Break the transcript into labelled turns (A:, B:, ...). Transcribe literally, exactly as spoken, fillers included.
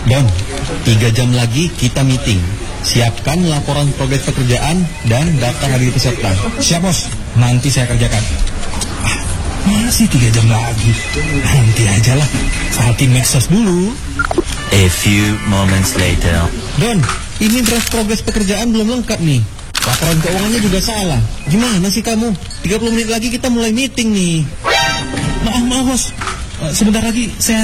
A: Don, tiga jam lagi kita meeting. Siapkan laporan progres pekerjaan dan daftar hadir peserta.
B: Siap, Bos. Nanti saya kerjakan. Ah, masih tiga jam lagi. Nanti aja lah. Salting medsos dulu.
C: A few moments later.
A: Don, ini draft progres pekerjaan belum lengkap nih. Laporan keuangannya juga salah. Gimana sih kamu? tiga puluh menit lagi kita mulai meeting nih.
B: Maaf, maaf, Bos. Uh, sebentar lagi saya